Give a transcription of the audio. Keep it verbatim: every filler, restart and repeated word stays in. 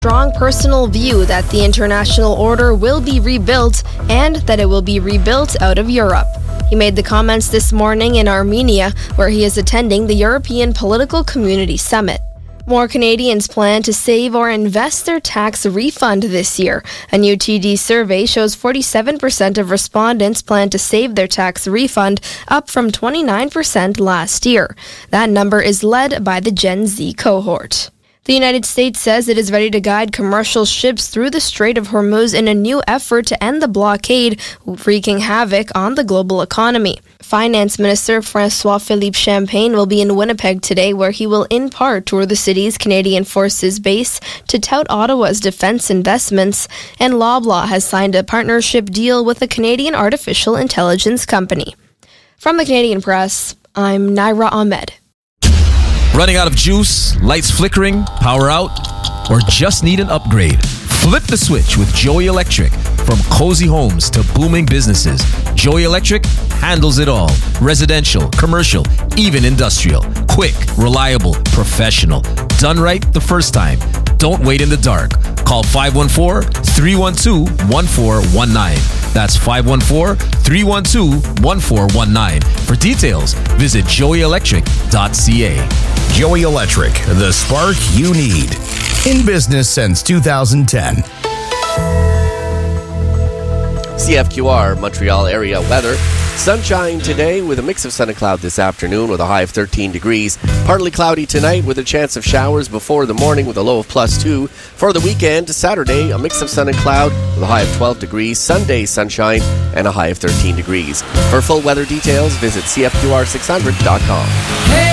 strong personal view that the international order will be rebuilt and that it will be rebuilt out of Europe. He made the comments this morning in Armenia, where he is attending the European Political Community Summit. More Canadians plan to save or invest their tax refund this year. A new T D survey shows forty-seven percent of respondents plan to save their tax refund, up from twenty-nine percent last year. That number is led by the Gen Z cohort. The United States says it is ready to guide commercial ships through the Strait of Hormuz in a new effort to end the blockade, wreaking havoc on the global economy. Finance Minister François-Philippe Champagne will be in Winnipeg today, where he will in part tour the city's Canadian Forces base to tout Ottawa's defense investments, and Loblaw has signed a partnership deal with a Canadian artificial intelligence company. From the Canadian Press, I'm Naira Ahmed. Running out of juice, lights flickering, power out, or just need an upgrade? Flip the switch with Joey Electric. From cozy homes to booming businesses, Joey Electric handles it all. Residential, commercial, even industrial. Quick, reliable, professional. Done right the first time. Don't wait in the dark. Call five one four, three one two, one four one nine. That's five one four, three one two, one four one nine. For details, visit joey electric dot c a. Joey Electric, the spark you need. In business since two thousand ten. C F Q R Montreal area weather. Sunshine today with a mix of sun and cloud this afternoon with a high of thirteen degrees. Partly cloudy tonight with a chance of showers before the morning with a low of plus two. For the weekend, Saturday, a mix of sun and cloud with a high of twelve degrees. Sunday, sunshine and a high of thirteen degrees. For full weather details, visit c f q r six hundred dot com. Hey!